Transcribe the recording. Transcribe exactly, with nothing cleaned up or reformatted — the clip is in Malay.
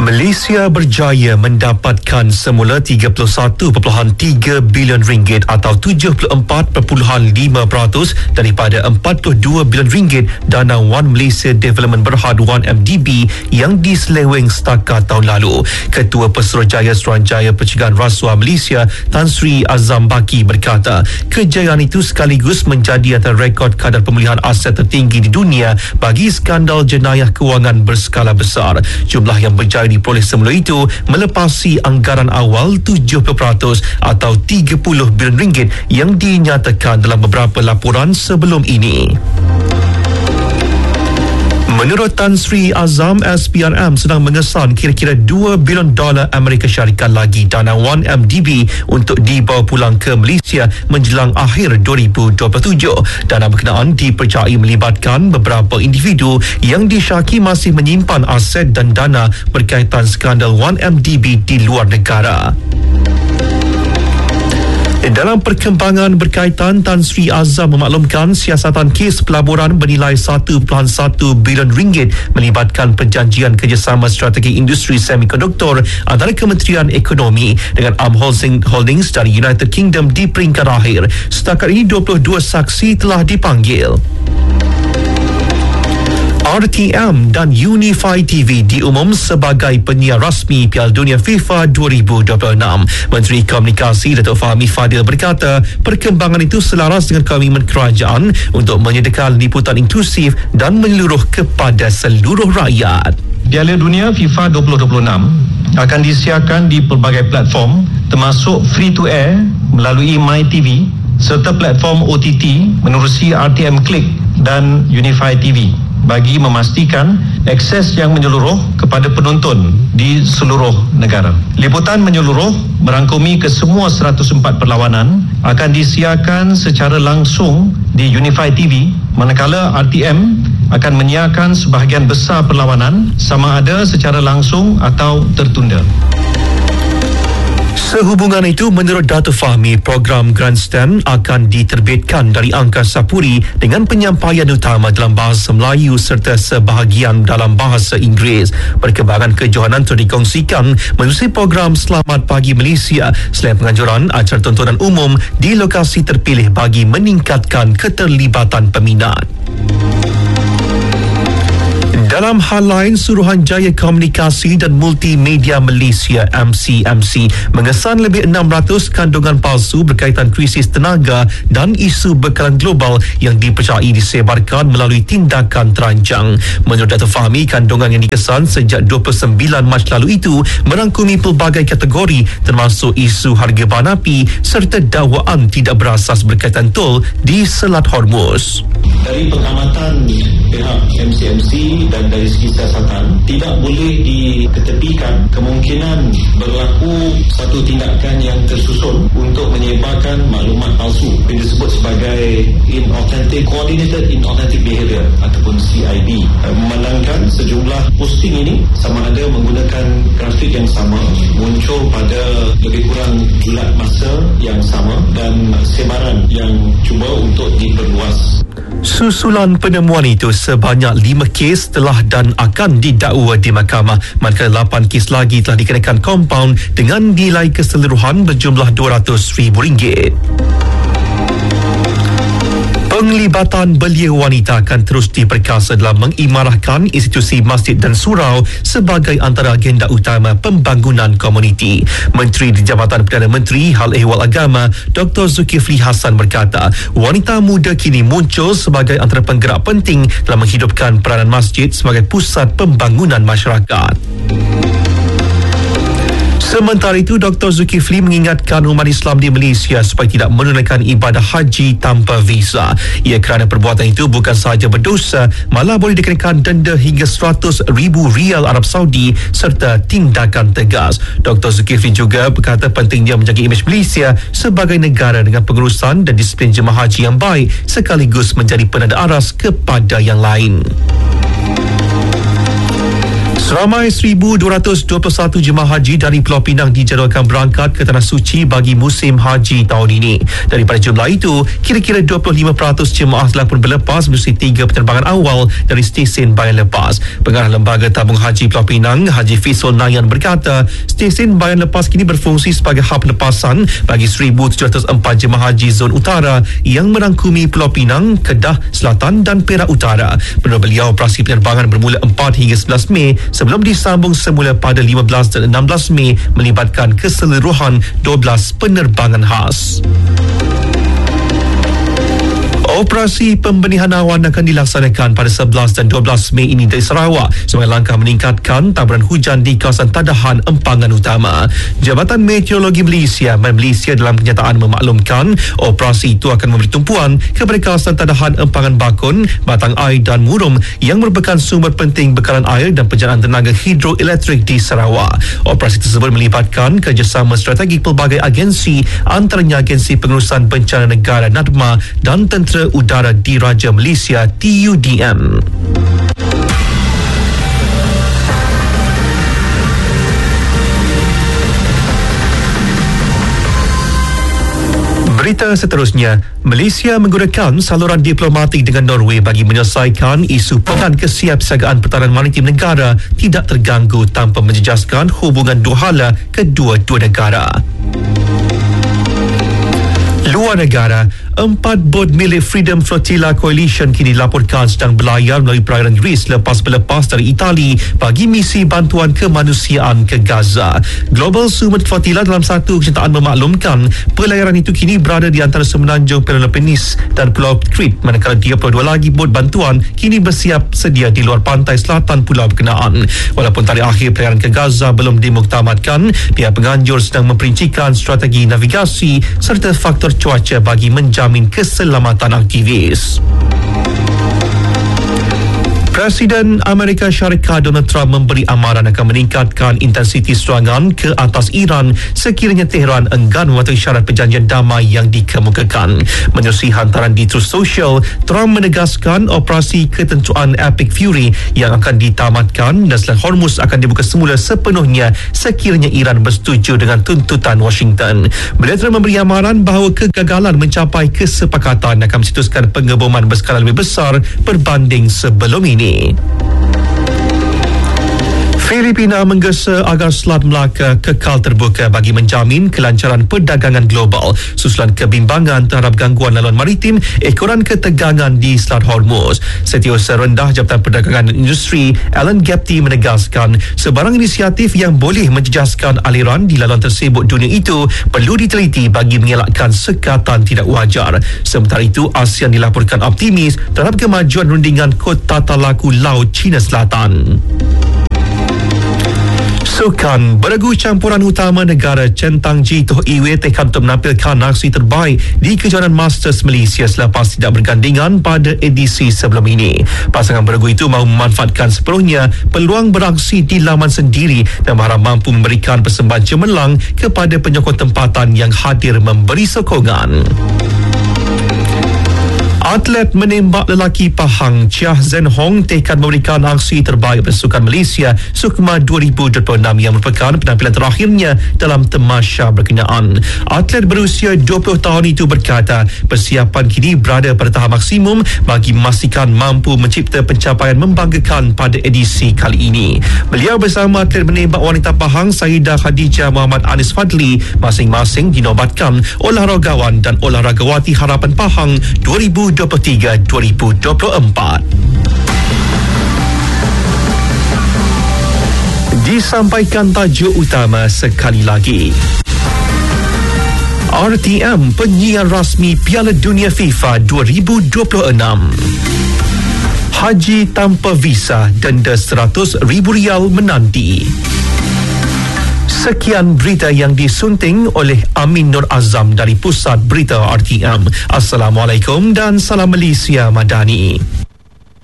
Malaysia berjaya mendapatkan semula tiga puluh satu perpuluhan tiga bilion ringgit atau tujuh puluh empat perpuluhan lima peratus daripada empat puluh dua bilion ringgit dana One Malaysia Development Berhad one M D B yang diseleweng setakat tahun lalu. Ketua Pesuruhjaya Suruhanjaya Pencegahan Rasuah Malaysia Tan Sri Azam Baki berkata, kejayaan itu sekaligus menjadi antara rekod kadar pemulihan aset tertinggi di dunia bagi skandal jenayah kewangan berskala besar. Jumlah yang berjaya diperoleh semula itu melepasi anggaran awal tujuh puluh peratus atau tiga puluh bilion ringgit yang dinyatakan dalam beberapa laporan sebelum ini. Menurut Tan Sri Azam, S P R M sedang mengesan kira-kira dua bilion dolar Amerika Syarikat lagi dana one M D B untuk dibawa pulang ke Malaysia menjelang akhir dua ribu dua puluh tujuh. Dana berkenaan dipercayai melibatkan beberapa individu yang disyaki masih menyimpan aset dan dana berkaitan skandal one M D B di luar negara. Dalam perkembangan berkaitan, Tan Sri Azam memaklumkan siasatan kes pelaburan bernilai satu perpuluhan satu bilion ringgit melibatkan perjanjian kerjasama strategi industri semikonduktor antara Kementerian Ekonomi dengan Arm Holdings dari United Kingdom di peringkat akhir. Setakat ini dua puluh dua saksi telah dipanggil. R T M dan Unify T V diumum sebagai penyiar rasmi Piala Dunia FIFA dua ribu dua puluh enam. Menteri Komunikasi Datuk Fahmi Fadil berkata, perkembangan itu selaras dengan komitmen kerajaan untuk menyediakan liputan inklusif dan menyeluruh kepada seluruh rakyat. Piala Dunia FIFA dua ribu dua puluh enam akan disiarkan di pelbagai platform termasuk free to air melalui MyTV serta platform O T T menerusi R T M Click dan Unify T V bagi memastikan akses yang menyeluruh kepada penonton di seluruh negara. Liputan menyeluruh merangkumi kesemua seratus empat perlawanan akan disiarkan secara langsung di Unify T V, manakala R T M akan menyiarkan sebahagian besar perlawanan sama ada secara langsung atau tertunda. Sehubungan itu, menurut Datuk Fahmi, program Grandstand akan diterbitkan dari Angkasa Puri dengan penyampaian utama dalam bahasa Melayu serta sebahagian dalam bahasa Inggeris. Perkembangan kejohanan telah dikongsikan menerusi program Selamat Pagi Malaysia selain penganjuran acara tontonan umum di lokasi terpilih bagi meningkatkan keterlibatan peminat. Dalam hal lain, Suruhanjaya Komunikasi dan Multimedia Malaysia M C M C mengesan lebih enam ratus kandungan palsu berkaitan krisis tenaga dan isu bekalan global yang dipercayai disebarkan melalui tindakan terancang. Menurut Datuk Fahmi, kandungan yang dikesan sejak dua puluh sembilan Mac lalu itu merangkumi pelbagai kategori termasuk isu harga bahan api serta dakwaan tidak berasas berkaitan tol di Selat Hormuz. Dari pengamatan pihak M C M C dan dari segi siasatan, tidak boleh diketepikan kemungkinan berlaku satu tindakan yang tersusun untuk menyebarkan maklumat palsu yang disebut sebagai inauthentic coordinated inauthentic behavior ataupun C I B. Memandangkan sejumlah posting ini sama ada menggunakan grafik yang sama, muncul pada lebih kurang julat masa yang sama dan sebaran yang cuba untuk diperluas. Susulan penemuan itu, sebanyak lima kes telah dan akan didakwa di mahkamah, manakala lapan kes lagi telah dikenakan kompaun dengan nilai keseluruhan berjumlah dua ratus ribu ringgit. Penglibatan belia wanita akan terus diperkasa dalam mengimarahkan institusi masjid dan surau sebagai antara agenda utama pembangunan komuniti. Menteri di Jabatan Perdana Menteri Hal Ehwal Agama Doktor Zulkifli Hassan berkata, wanita muda kini muncul sebagai antara penggerak penting dalam menghidupkan peranan masjid sebagai pusat pembangunan masyarakat. Sementara itu, Doktor Zulkifli mengingatkan umat Islam di Malaysia supaya tidak menunaikan ibadah haji tanpa visa. Ia kerana perbuatan itu bukan sahaja berdosa, malah boleh dikenakan denda hingga seratus ribu rial Arab Saudi serta tindakan tegas. Doktor Zulkifli juga berkata pentingnya menjaga imej Malaysia sebagai negara dengan pengurusan dan disiplin jemaah haji yang baik sekaligus menjadi penanda aras kepada yang lain. Seramai seribu dua ratus dua puluh satu jemaah haji dari Pulau Pinang dijadualkan berangkat ke Tanah Suci bagi musim haji tahun ini. Daripada jumlah itu, kira-kira dua puluh lima peratus jemaah telah pun berlepas melalui tiga penerbangan awal dari stesen bayan lepas. Pengarah Lembaga Tabung Haji Pulau Pinang, Haji Fisul Nayan berkata, stesen bayan lepas kini berfungsi sebagai hub pelepasan bagi seribu tujuh ratus empat jemaah haji zon utara yang merangkumi Pulau Pinang, Kedah, Selatan dan Perak Utara. Menurut beliau, operasi penerbangan bermula empat hingga sebelas Mei sebelum disambung semula pada lima belas dan enam belas Mei melibatkan keseluruhan dua belas penerbangan khas. Operasi pembenihan awan akan dilaksanakan pada sebelas dan dua belas Mei ini dari Sarawak sebagai langkah meningkatkan taburan hujan di kawasan Tadahan Empangan Utama. Jabatan Meteorologi Malaysia Malaysia dalam kenyataan memaklumkan operasi itu akan memberi tumpuan kepada kawasan Tadahan Empangan Bakun, Batang Air dan Murum yang merupakan sumber penting bekalan air dan penjanaan tenaga hidroelektrik di Sarawak. Operasi tersebut melibatkan kerjasama strategik pelbagai agensi, antaranya Agensi Pengurusan Bencana Negara NADMA dan Tentera Udara Diraja Malaysia T U D M. Berita seterusnya, Malaysia menggunakan saluran diplomatik dengan Norway bagi menyelesaikan isu peran kesiapsiagaan pertahanan maritim negara tidak terganggu tanpa menjejaskan hubungan dua hala kedua-dua negara. Luar negara, empat bot milik Freedom Flotilla Coalition kini dilaporkan sedang berlayar melalui perairan Greece lepas berlepas dari Itali bagi misi bantuan kemanusiaan ke Gaza. Global Summit Flotilla dalam satu kenyataan memaklumkan pelayaran itu kini berada di antara semenanjung Peloponnese dan Pulau Crete, manakala tiga puluh dua lagi bot bantuan kini bersiap sedia di luar pantai selatan pulau berkenaan. Walaupun tarikh akhir pelayaran ke Gaza belum dimuktamadkan, pihak penganjur sedang memperincikan strategi navigasi serta faktor cuaca bagi menjamin keselamatan aktivis. Presiden Amerika Syarikat Donald Trump memberi amaran akan meningkatkan intensiti serangan ke atas Iran sekiranya Tehran enggan mematuhi syarat perjanjian damai yang dikemukakan. Menerusi hantaran di Truth Social, Trump menegaskan operasi ketentuan Epic Fury yang akan ditamatkan dan Selat Hormuz akan dibuka semula sepenuhnya sekiranya Iran bersetuju dengan tuntutan Washington. Beliau telah memberi amaran bahawa kegagalan mencapai kesepakatan akan mencetuskan pengeboman berskala lebih besar berbanding sebelum ini. Filipina menggesa agar Selat Melaka kekal terbuka bagi menjamin kelancaran perdagangan global susulan kebimbangan terhadap gangguan laluan maritim ekoran ketegangan di Selat Hormuz. Setiausaha Rendah Jabatan Perdagangan dan Industri Alan Gapty menegaskan sebarang inisiatif yang boleh menjejaskan aliran di laluan tersebut dunia itu perlu diteliti bagi mengelakkan sekatan tidak wajar. Sementara itu, ASEAN dilaporkan optimis terhadap kemajuan rundingan Kod Tata Laku Laut China Selatan. Sukan, beregu campuran utama negara Centang Ji Toh Iwe tekad untuk menampilkan aksi terbaik di kejuaraan Masters Malaysia selepas tidak bergandingan pada edisi sebelum ini. Pasangan beregu itu mahu memanfaatkan sepenuhnya peluang beraksi di laman sendiri dan berharap mampu memberikan persembahan cemerlang kepada penyokong tempatan yang hadir memberi sokongan. Atlet menembak lelaki Pahang Chia Zen Hong tekad memberikan aksi terbaik bersukan Malaysia Sukma dua ribu dua puluh enam yang merupakan penampilan terakhirnya dalam temasya berkenaan. Atlet berusia dua puluh tahun itu berkata persiapan kini berada pada tahap maksimum bagi memastikan mampu mencipta pencapaian membanggakan pada edisi kali ini. Beliau bersama atlet menembak wanita Pahang Saidah Khadijah Muhammad Anis Fadli masing-masing dinobatkan olahragawan dan olahragawati harapan Pahang dua ribu dua puluh tiga dua ribu dua puluh empat. Disampaikan tajuk utama sekali lagi. R T M penyiar rasmi Piala Dunia FIFA dua ribu dua puluh enam. Haji tanpa visa denda seratus ribu rial menanti. Sekian berita yang disunting oleh Amin Nur Azam dari Pusat Berita R T M. Assalamualaikum dan salam Malaysia Madani.